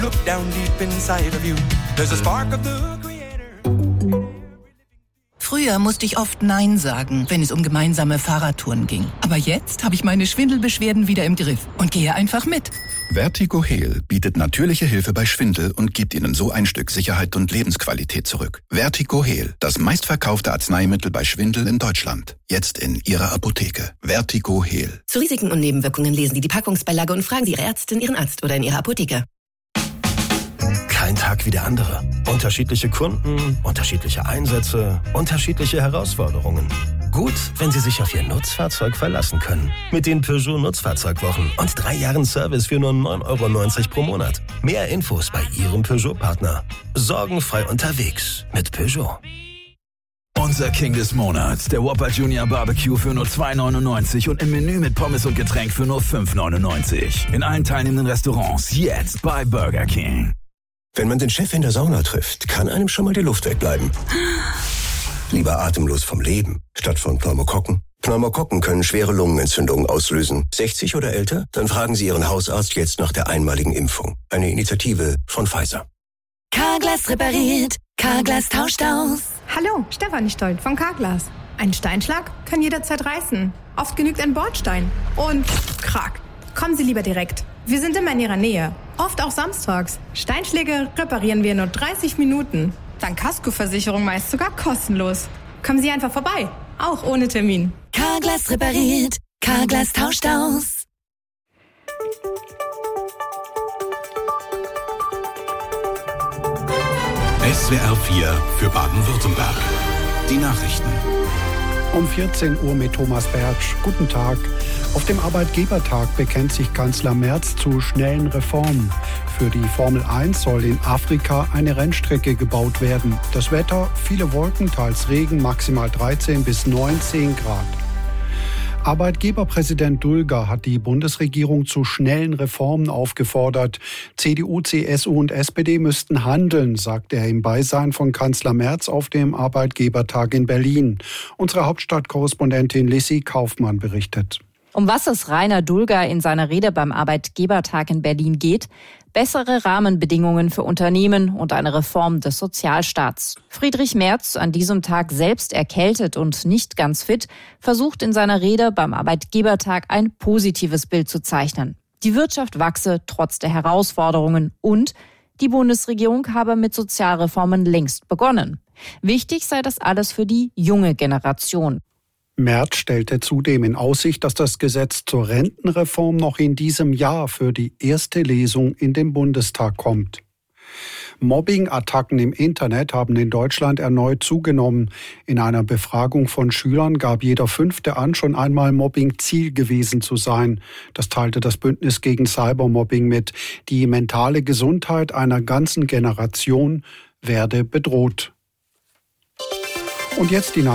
Look down deep inside of you. There's a spark of the creator. Früher musste ich oft Nein sagen, wenn es um gemeinsame Fahrradtouren ging. Aber jetzt habe ich meine Schwindelbeschwerden wieder im Griff und gehe einfach mit. Vertigo Heal bietet natürliche Hilfe bei Schwindel und gibt Ihnen so ein Stück Sicherheit und Lebensqualität zurück. Vertigo Heal, das meistverkaufte Arzneimittel bei Schwindel in Deutschland. Jetzt in Ihrer Apotheke. Vertigo Heal. Zu Risiken und Nebenwirkungen lesen Sie die Packungsbeilage und fragen Sie Ihre Ärztin, Ihren Arzt oder in Ihrer Apotheke. Kein Tag wie der andere. Unterschiedliche Kunden, unterschiedliche Einsätze, unterschiedliche Herausforderungen. Gut, wenn Sie sich auf Ihr Nutzfahrzeug verlassen können. Mit den Peugeot Nutzfahrzeugwochen und 3 Jahren Service für nur 9,90 € pro Monat. Mehr Infos bei Ihrem Peugeot-Partner. Sorgenfrei unterwegs mit Peugeot. Unser King des Monats, der Whopper Junior Barbecue für nur 2,99 € und im Menü mit Pommes und Getränk für nur 5,99 €. In allen teilnehmenden Restaurants jetzt bei Burger King. Wenn man den Chef in der Sauna trifft, kann einem schon mal die Luft wegbleiben. Lieber atemlos vom Leben, statt von Pneumokokken. Pneumokokken können schwere Lungenentzündungen auslösen. 60 oder älter? Dann fragen Sie Ihren Hausarzt jetzt nach der einmaligen Impfung. Eine Initiative von Pfizer. Carglass repariert, Carglass tauscht aus. Hallo, Stefanie Stolt von Carglass. Ein Steinschlag kann jederzeit reißen. Oft genügt ein Bordstein. Und krack. Kommen Sie lieber direkt. Wir sind immer in Ihrer Nähe. Oft auch samstags. Steinschläge reparieren wir in nur 30 Minuten. Dank Kaskoversicherung meist sogar kostenlos. Kommen Sie einfach vorbei. Auch ohne Termin. Carglass repariert, Carglass tauscht aus. SWR 4 für Baden-Württemberg. Die Nachrichten. Um 14 Uhr mit Thomas Bertsch. Guten Tag. Auf dem Arbeitgebertag bekennt sich Kanzler Merz zu schnellen Reformen. Für die Formel 1 soll in Afrika eine Rennstrecke gebaut werden. Das Wetter, viele Wolken, teils Regen, maximal 13 bis 19 Grad. Arbeitgeberpräsident Dulger hat die Bundesregierung zu schnellen Reformen aufgefordert. CDU, CSU und SPD müssten handeln, sagt er im Beisein von Kanzler Merz auf dem Arbeitgebertag in Berlin. Unsere Hauptstadtkorrespondentin Lissy Kaufmann berichtet. Um was es Rainer Dulger in seiner Rede beim Arbeitgebertag in Berlin geht: bessere Rahmenbedingungen für Unternehmen und eine Reform des Sozialstaats. Friedrich Merz, an diesem Tag selbst erkältet und nicht ganz fit, versucht in seiner Rede beim Arbeitgebertag ein positives Bild zu zeichnen. Die Wirtschaft wachse trotz der Herausforderungen und die Bundesregierung habe mit Sozialreformen längst begonnen. Wichtig sei das alles für die junge Generation. Merz stellte zudem in Aussicht, dass das Gesetz zur Rentenreform noch in diesem Jahr für die erste Lesung in den Bundestag kommt. Mobbing-Attacken im Internet haben in Deutschland erneut zugenommen. In einer Befragung von Schülern gab jeder 5. an, schon einmal Mobbing-Ziel gewesen zu sein. Das teilte das Bündnis gegen Cybermobbing mit. Die mentale Gesundheit einer ganzen Generation werde bedroht. Und jetzt die